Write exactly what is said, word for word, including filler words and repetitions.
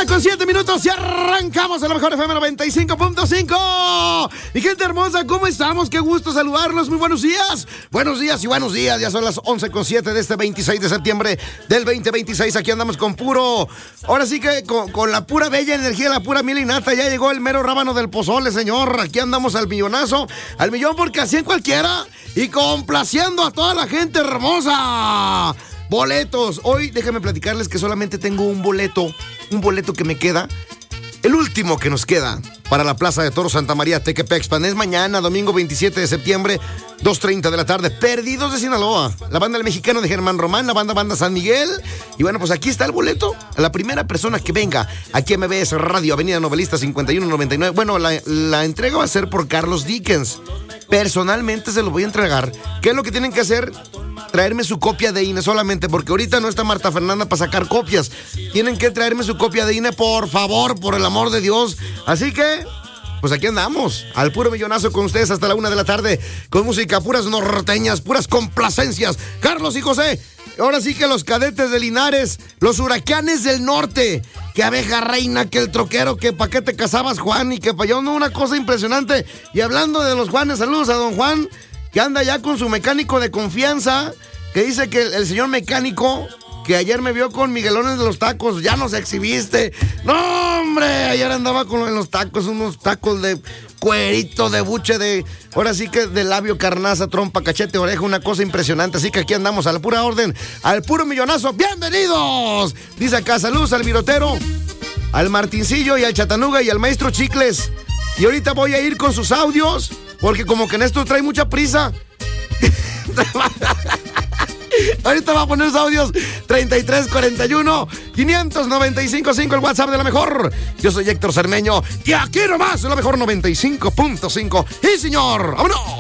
mañana con siete minutos y arrancamos a la mejor F M noventa y cinco punto cinco. Mi gente hermosa, ¿cómo estamos? Qué gusto saludarlos. Muy buenos días. Buenos días y buenos días. Ya son las once con siete de este veintiséis de septiembre del veinte veintiséis. Aquí andamos con puro, ahora sí que con, con la pura bella energía, la pura miel y nata. Ya llegó el mero rábano del pozole, señor. Aquí andamos al millonazo, al millón porque así en cualquiera y complaciendo a toda la gente hermosa. Boletos. Hoy déjenme platicarles que solamente tengo un boleto, un boleto que me queda, el último que nos queda para la Plaza de Toros Santa María Tequepexpan. Es mañana, domingo veintisiete de septiembre, dos treinta de la tarde. Perdidos de Sinaloa, la banda del mexicano de Germán Román, la banda Banda San Miguel. Y bueno, pues aquí está el boleto. A la primera persona que venga aquí a M B S Radio, Avenida Novelista cincuenta y uno noventa y nueve. Bueno, la, la entrega va a ser por Carlos Dickens. Personalmente se lo voy a entregar. ¿Qué es lo que tienen que hacer? Traerme su copia de I N E solamente, porque ahorita no está Marta Fernanda para sacar copias. Tienen que traerme su copia de I N E, por favor, por el amor de Dios. Así que, pues aquí andamos, al puro millonazo con ustedes hasta la una de la tarde, con música, puras norteñas, puras complacencias. Carlos y José, ahora sí que los cadetes de Linares, los huracanes del norte, que abeja reina, que el troquero, que pa' qué te casabas, Juan, y que pa' yo, no, una cosa impresionante. Y hablando de los Juanes, saludos a don Juan, que anda ya con su mecánico de confianza, que dice que el, el señor mecánico, que ayer me vio con Miguelones de los tacos, ya nos exhibiste. No, hombre, ayer andaba con en los tacos, unos tacos de cuerito, de buche, de, ahora sí que de labio, carnaza, trompa, cachete, oreja, una cosa impresionante. Así que aquí andamos a la pura orden, al puro millonazo. ¡Bienvenidos! Dice acá, saludos al virotero, al Martincillo y al Chatanuga y al maestro Chicles. Y ahorita voy a ir con sus audios, porque como que en esto trae mucha prisa. Ahorita va a poner sus audios treinta y tres cuarenta y uno quinientos noventa y cinco cinco, el WhatsApp de la mejor. Yo soy Héctor Cermeño y aquí nomás la mejor noventa y cinco punto cinco. ¡Y señor! ¡Vámonos!